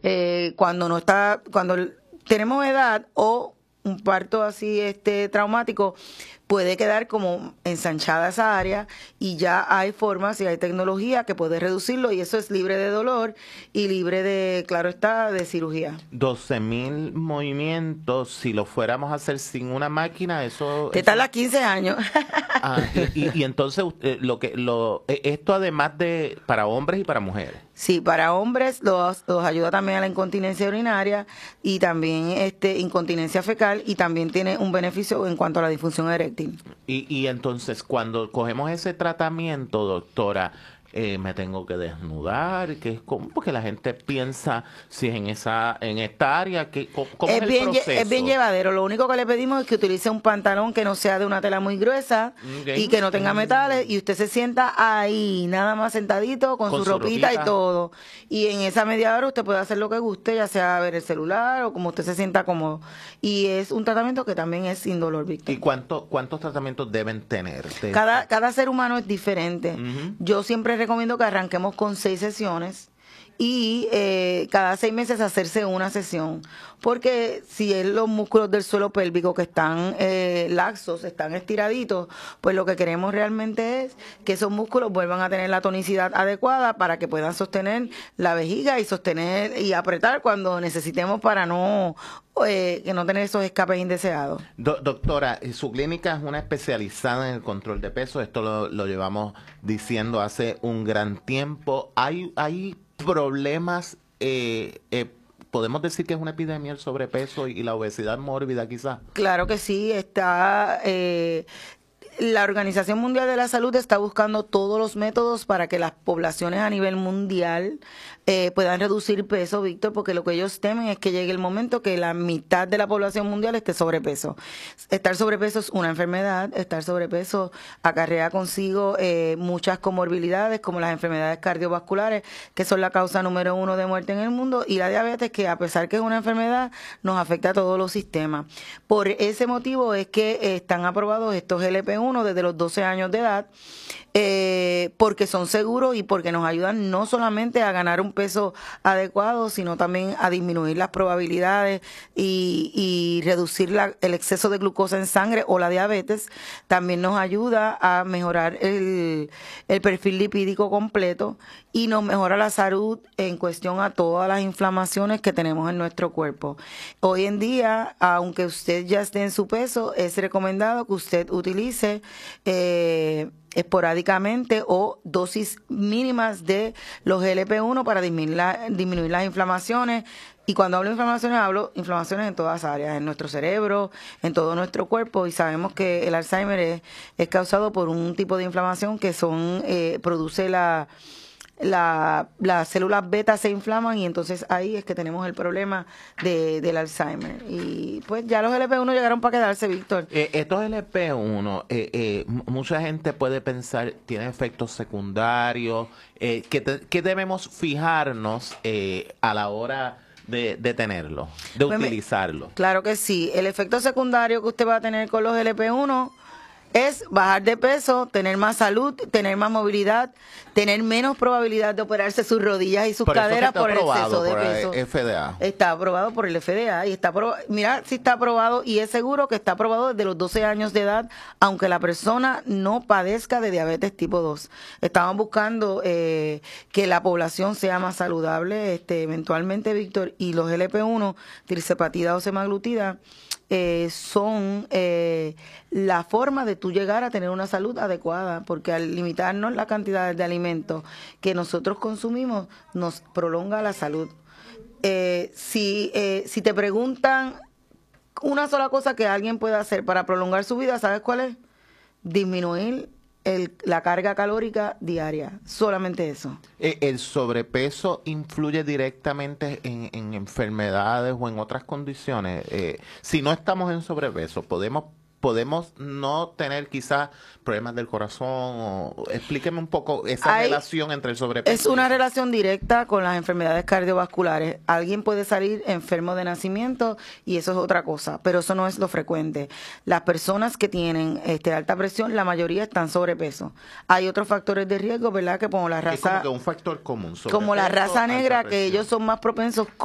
cuando tenemos edad o un parto así traumático, puede quedar como ensanchada esa área y ya hay formas y hay tecnología que puede reducirlo y eso es libre de dolor y libre de, claro está, de cirugía. 12,000 movimientos, si lo fuéramos a hacer sin una máquina, Te tarda 15 años. Y entonces esto además de para hombres y para mujeres. Sí, para hombres los ayuda también a la incontinencia urinaria y también incontinencia fecal y también tiene un beneficio en cuanto a la disfunción eréctil. Y entonces cuando cogemos ese tratamiento, doctora, me tengo que desnudar, que es como porque la gente piensa si es en esta área, ¿cómo es el proceso? Es bien llevadero. Lo único que le pedimos es que utilice un pantalón que no sea de una tela muy gruesa y que no tenga metales y usted se sienta ahí, nada más sentadito con su ropita y todo. Y en esa media hora usted puede hacer lo que guste, ya sea ver el celular o como usted se sienta cómodo. Y es un tratamiento que también es sin dolor, Víctor. ¿Y cuántos tratamientos deben tener? Cada ser humano es diferente. Yo siempre recomiendo que arranquemos con 6 sesiones y cada 6 meses hacerse una sesión, porque si es los músculos del suelo pélvico que están laxos, están estiraditos, pues lo que queremos realmente es que esos músculos vuelvan a tener la tonicidad adecuada para que puedan sostener la vejiga y sostener y apretar cuando necesitemos para que no tener esos escapes indeseados. Doctora, su clínica es una especializada en el control de peso, esto lo llevamos diciendo hace un gran tiempo. ¿Hay problemas, podemos decir que es una epidemia el sobrepeso y la obesidad mórbida quizás? Claro que sí, la Organización Mundial de la Salud está buscando todos los métodos para que las poblaciones a nivel mundial puedan reducir peso, Víctor, porque lo que ellos temen es que llegue el momento que la mitad de la población mundial esté sobrepeso. Estar sobrepeso es una enfermedad, estar sobrepeso acarrea consigo muchas comorbilidades como las enfermedades cardiovasculares, que son la causa número 1 de muerte en el mundo, y la diabetes, que a pesar que es una enfermedad, nos afecta a todos los sistemas. Por ese motivo es que están aprobados estos GLP-1 desde los 12 años de edad, porque son seguros y porque nos ayudan no solamente a ganar un peso adecuado, sino también a disminuir las probabilidades y reducir el exceso de glucosa en sangre o la diabetes. También nos ayuda a mejorar el perfil lipídico completo y nos mejora la salud en cuestión a todas las inflamaciones que tenemos en nuestro cuerpo. Hoy en día, aunque usted ya esté en su peso, es recomendado que usted utilice esporádicamente o dosis mínimas de los GLP-1 para disminuir las inflamaciones. Y cuando hablo de inflamaciones, hablo de inflamaciones en todas áreas, en nuestro cerebro, en todo nuestro cuerpo. Y sabemos que el Alzheimer es causado por un tipo de inflamación que produce las células beta se inflaman y entonces ahí es que tenemos el problema del Alzheimer. Y pues ya los LP1 llegaron para quedarse, Víctor. Estos LP1, mucha gente puede pensar, tienen efectos secundarios. ¿Qué debemos fijarnos a la hora de tenerlo, de utilizarlo? Claro que sí. El efecto secundario que usted va a tener con los LP1 es bajar de peso, tener más salud, tener más movilidad, tener menos probabilidad de operarse sus rodillas y sus caderas por el exceso de peso. FDA. Está aprobado por el FDA y mira si está aprobado y es seguro que está aprobado desde los 12 años de edad, aunque la persona no padezca de diabetes tipo 2. Estamos buscando que la población sea más saludable, eventualmente, Víctor, y los LP1, tirzepatida o semaglutida, son la forma de tú llegar a tener una salud adecuada, porque al limitarnos la cantidad de alimentos que nosotros consumimos, nos prolonga la salud. Si te preguntan una sola cosa que alguien puede hacer para prolongar su vida, ¿sabes cuál es? Disminuir la carga calórica diaria, solamente eso. ¿El sobrepeso influye directamente en enfermedades o en otras condiciones? Si no estamos en sobrepeso, ¿podemos no tener quizás problemas del corazón? Explíqueme un poco esa relación entre el sobrepeso. Es una relación directa con las enfermedades cardiovasculares. Alguien puede salir enfermo de nacimiento y eso es otra cosa, pero eso no es lo frecuente. Las personas que tienen alta presión, la mayoría están sobrepeso. Hay otros factores de riesgo, ¿verdad? Que como la raza, es como que un factor común. como la raza negra, que ellos son más propensos